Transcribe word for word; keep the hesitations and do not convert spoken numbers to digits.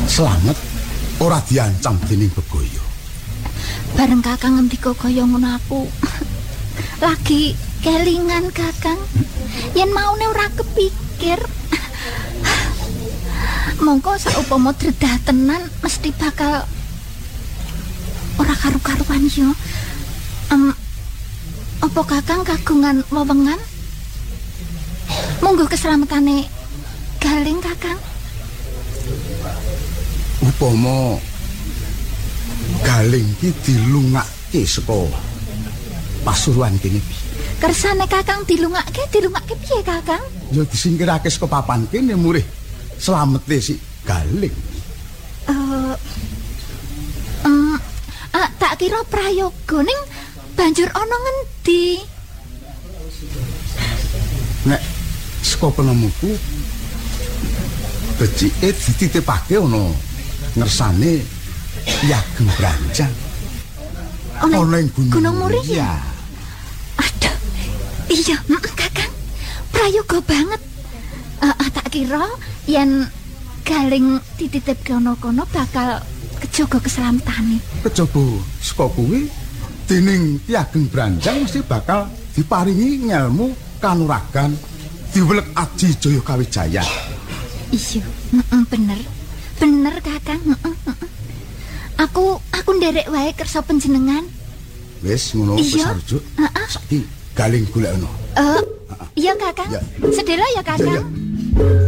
Slamet ora diancam dening bebaya. Bareng Kakang ngendika kaya ngono aku lagi kelingan Kakang. Yen maune ora kepikir. Mongko saupama dredah tenan mesti bakal ora karu-karuan yo. Um, apa Kakang kagungan wewengan? Monggo keselamatane Galing Kakang. Upama Galing ki dilungake saka Pasuruan kene piye? Kersane Kakang dilungake, dilungake piye Kakang? Ya disingkirake saka papan kene murih slamete si Galing. Eh uh, um, uh, tak kira prayoga ning banjur ana ngendi? Nek saka penemuku becike dititipake ana ngersane Ki Ageng Branjang. Ana ing Gunung, Gunung Muria. Ya. Aduh. Iya, heeh Kakang. Prayoga banget. Uh, uh, tak kira yen Galing dititipke ana kono bakal kejaga keselamatane. Kejaba saka kuwi dening Ki Ageng Branjang mesti bakal diparingi ngelmu kanuragan diweleg Aji Jaya Kawijaya. Iya, heeh bener. Bener Kakang, heeh heeh. Aku aku nderek wae kersa panjenengan. Wis ngono wis arjuk. Heeh. Saiki Galing golekno. Eh, iya Kakang. Ya. Sedela ya Kakang. Ya, ya.